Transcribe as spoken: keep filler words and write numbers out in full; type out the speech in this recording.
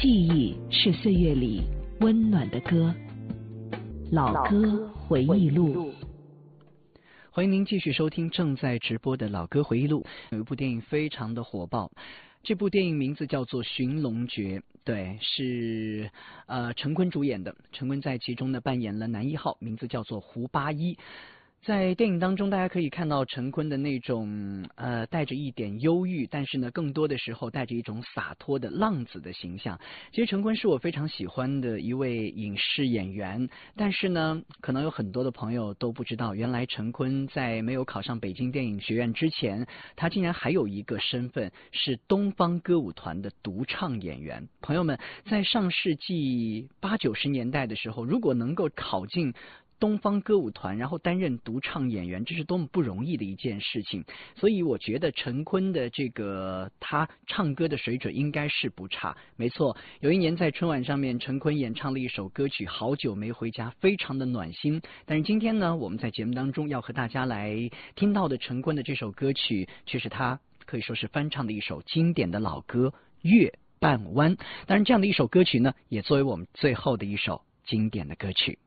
记忆是岁月里温暖的歌，老歌回忆录。 欢迎您继续收听正在直播的老歌回忆录。有一部电影非常的火爆，这部电影名字叫做《寻龙诀》，对，是呃陈坤主演的。陈坤在其中呢扮演了男一号，名字叫做胡八一。在电影当中，大家可以看到陈坤的那种呃带着一点忧郁，但是呢更多的时候带着一种洒脱的浪子的形象。其实陈坤是我非常喜欢的一位影视演员，但是呢可能有很多的朋友都不知道，原来陈坤在没有考上北京电影学院之前，他竟然还有一个身份是东方歌舞团的独唱演员。朋友们，在上世纪八九十年代的时候，如果能够考进东方歌舞团，然后担任独唱演员，这是多么不容易的一件事情。所以我觉得陈坤的这个他唱歌的水准应该是不差。没错，有一年在春晚上面，陈坤演唱了一首歌曲《好久没回家》，非常的暖心。但是今天呢，我们在节目当中要和大家来听到的陈坤的这首歌曲，却是他可以说是翻唱的一首经典的老歌《月半弯》。当然，这样的一首歌曲呢，也作为我们最后的一首经典的歌曲。